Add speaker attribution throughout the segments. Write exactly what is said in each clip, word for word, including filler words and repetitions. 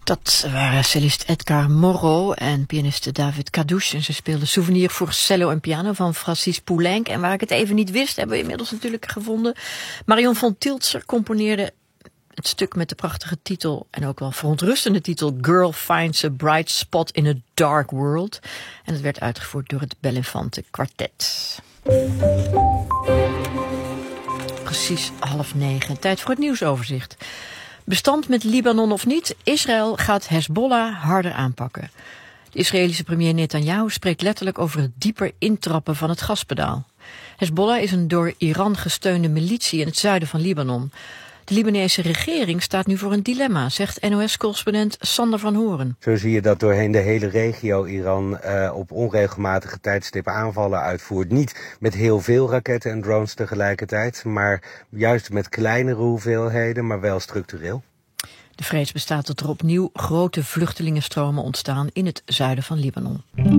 Speaker 1: Dat waren cellist Edgar Moreau en pianiste David Kadouche. En ze speelden Souvenir voor cello en piano van Francis Poulenc. En waar ik het even niet wist, hebben we inmiddels natuurlijk gevonden. Marion van Tiltzer componeerde het stuk met de prachtige titel en ook wel verontrustende titel Girl Finds a Bright Spot in a Dark World. En het werd uitgevoerd door het Belinfante Quartet. Precies half negen. Tijd voor het nieuwsoverzicht. Bestand met Libanon of niet, Israël gaat Hezbollah harder aanpakken. De Israëlische premier Netanyahu spreekt letterlijk over het dieper intrappen van het gaspedaal. Hezbollah is een door Iran gesteunde militie in het zuiden van Libanon. De Libanese regering staat nu voor een dilemma, zegt N O S-correspondent Sander van Horen.
Speaker 2: Zo zie je dat doorheen de hele regio Iran uh, op onregelmatige tijdstippen aanvallen uitvoert. Niet met heel veel raketten en drones tegelijkertijd, maar juist met kleinere hoeveelheden, maar wel structureel.
Speaker 1: De vrees bestaat dat er opnieuw grote vluchtelingenstromen ontstaan in het zuiden van Libanon.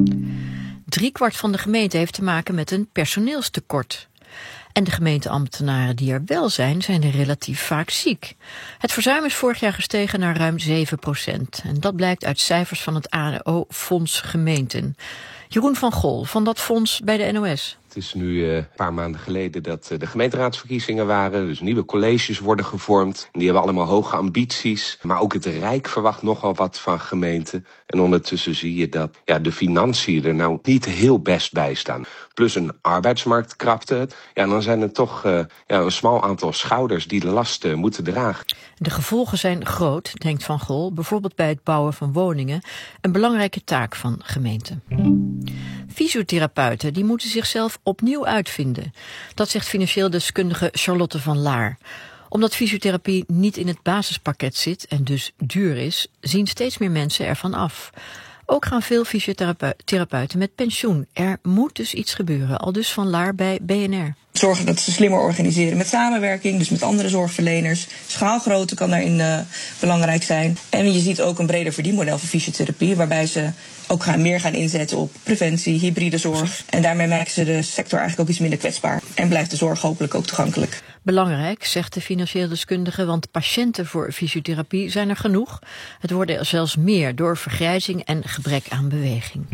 Speaker 1: Driekwart van de gemeente heeft te maken met een personeelstekort. En de gemeenteambtenaren die er wel zijn, zijn er relatief vaak ziek. Het verzuim is vorig jaar gestegen naar ruim zeven procent. En dat blijkt uit cijfers van het A D O-fonds Gemeenten. Jeroen van Gol van dat fonds bij de N O S.
Speaker 3: Het is nu uh, een paar maanden geleden dat uh, de gemeenteraadsverkiezingen waren. Dus nieuwe colleges worden gevormd. Die hebben allemaal hoge ambities. Maar ook het Rijk verwacht nogal wat van gemeenten. En ondertussen zie je dat ja, de financiën er nou niet heel best bij staan. Plus een arbeidsmarktkrapte. Ja, dan zijn er toch uh, ja, een smal aantal schouders die de last uh, moeten dragen.
Speaker 1: De gevolgen zijn groot, denkt Van Gol. Bijvoorbeeld bij het bouwen van woningen. Een belangrijke taak van gemeenten. Fysiotherapeuten die moeten zichzelf opnieuw uitvinden. Dat zegt financieel deskundige Charlotte van Laar. Omdat fysiotherapie niet in het basispakket zit en dus duur is, zien steeds meer mensen ervan af. Ook gaan veel fysiotherapeuten met pensioen. Er moet dus iets gebeuren, al dus Van Laar bij B N R.
Speaker 4: Zorgen dat ze slimmer organiseren met samenwerking, dus met andere zorgverleners. Schaalgrootte kan daarin uh, belangrijk zijn. En je ziet ook een breder verdienmodel voor fysiotherapie, waarbij ze ook gaan, meer gaan inzetten op preventie, hybride zorg. En daarmee maken ze de sector eigenlijk ook iets minder kwetsbaar. En blijft de zorg hopelijk ook toegankelijk.
Speaker 1: Belangrijk, zegt de financieel deskundige, want patiënten voor fysiotherapie zijn er genoeg. Het worden er zelfs meer door vergrijzing en gebrek aan beweging.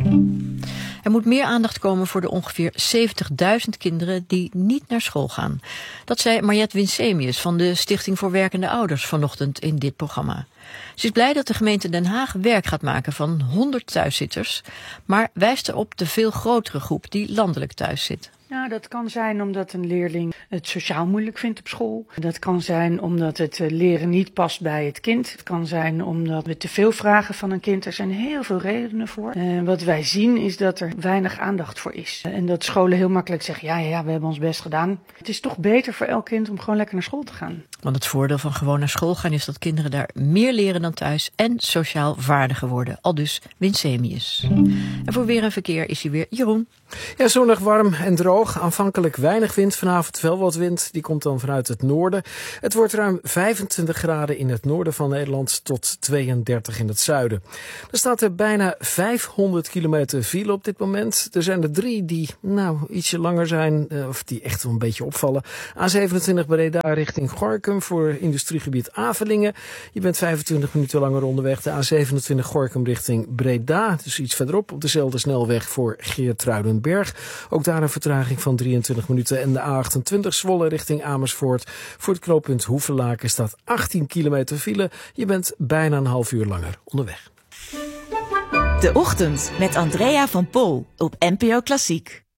Speaker 1: Er moet meer aandacht komen voor de ongeveer zeventigduizend kinderen die niet naar school gaan. Dat zei Mariette Winsemius van de Stichting voor Werkende Ouders vanochtend in dit programma. Ze is blij dat de gemeente Den Haag werk gaat maken van honderd thuiszitters, maar wijst erop de veel grotere groep die landelijk thuis zit.
Speaker 5: Nou, dat kan zijn omdat een leerling het sociaal moeilijk vindt op school. Dat kan zijn omdat het leren niet past bij het kind. Het kan zijn omdat we te veel vragen van een kind. Er zijn heel veel redenen voor. Uh, wat wij zien is dat er weinig aandacht voor is. Uh, en dat scholen heel makkelijk zeggen, ja, ja, ja, we hebben ons best gedaan. Het is toch beter voor elk kind om gewoon lekker naar school te gaan.
Speaker 1: Want het voordeel van gewoon naar school gaan is dat kinderen daar meer leren dan thuis en sociaal vaardiger worden. Aldus Winsemius. En voor weer en verkeer is hier weer Jeroen.
Speaker 6: Ja, zonnig, warm en droog. Aanvankelijk weinig wind, vanavond wel wat wind. Die komt dan vanuit het noorden. Het wordt ruim vijfentwintig graden in het noorden van Nederland tot tweeëndertig in het zuiden. Er staat er bijna vijfhonderd kilometer file op dit moment. Er zijn er drie die nou ietsje langer zijn, of die echt wel een beetje opvallen. A zevenentwintig Breda richting Gorinchem voor industriegebied Avelingen. Je bent vijfentwintig minuten langer onderweg. De A zevenentwintig Gorinchem richting Breda, dus iets verderop op dezelfde snelweg voor Geertruidenberg. Ook daar een vertraging van drieëntwintig minuten. En de A achtentwintig Zwolle richting Amersfoort. Voor het knooppunt Hoevelaken staat achttien kilometer file. Je bent bijna een half uur langer onderweg.
Speaker 7: De Ochtend met Andrea van Pol op N P O Klassiek.